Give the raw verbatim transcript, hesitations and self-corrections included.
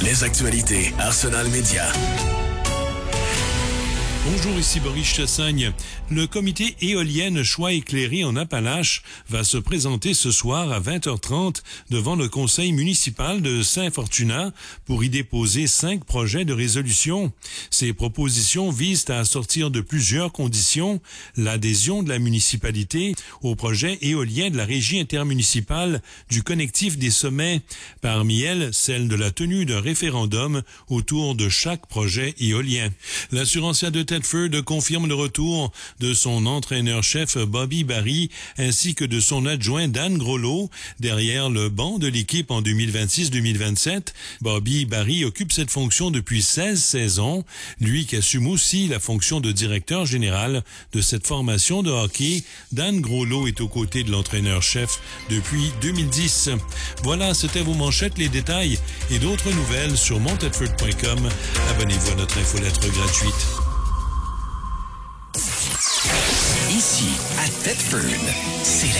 Les actualités Arsenal Média. Bonjour, ici Boris Chassagne. Le comité éolienne Choix éclairé en Appalaches va se présenter ce soir à vingt heures trente devant le conseil municipal de Saint-Fortuna pour y déposer cinq projets de résolution. Ces propositions visent à sortir de plusieurs conditions l'adhésion de la municipalité au projet éolien de la régie intermunicipale du connectif des sommets. Parmi elles, celle de la tenue d'un référendum autour de chaque projet éolien. L'assurancière de Thetford confirme le retour de son entraîneur-chef Bobby Barry ainsi que de son adjoint Dan Groslo derrière le banc de l'équipe en deux mille vingt-six deux mille vingt-sept. Bobby Barry occupe cette fonction depuis seize saisons, lui qui assume aussi la fonction de directeur général de cette formation de hockey. Dan Groslo est aux côtés de l'entraîneur-chef depuis deux mille dix. Voilà, c'était vos manchettes, les détails et d'autres nouvelles sur mont thetford point com. Abonnez-vous à notre infolettre gratuite. Ici, à Thetford, c'est